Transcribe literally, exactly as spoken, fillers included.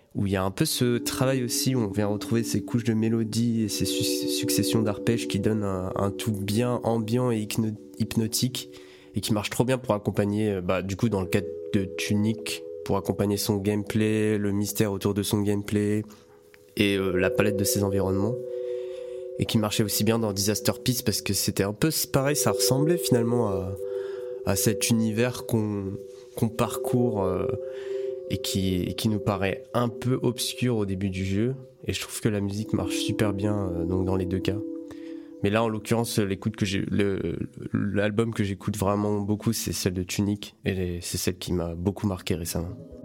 où il y a un peu ce travail aussi, où on vient retrouver ces couches de mélodie et ces su- successions d'arpèges qui donnent un, un tout bien ambiant et hypno- hypnotique, et qui marche trop bien pour accompagner, bah, du coup dans le cas de Tunic, pour accompagner son gameplay, le mystère autour de son gameplay, et euh, la palette de ses environnements, et qui marchait aussi bien dans Disaster Peace, parce que c'était un peu pareil, ça ressemblait finalement à, à cet univers qu'on, qu'on parcourt, euh, et qui, et qui nous paraît un peu obscur au début du jeu, et je trouve que la musique marche super bien euh, donc dans les deux cas. Mais là en l'occurrence l'écoute que j'ai, le, l'album que j'écoute vraiment beaucoup, c'est celle de Tunic, et c'est celle qui m'a beaucoup marqué récemment.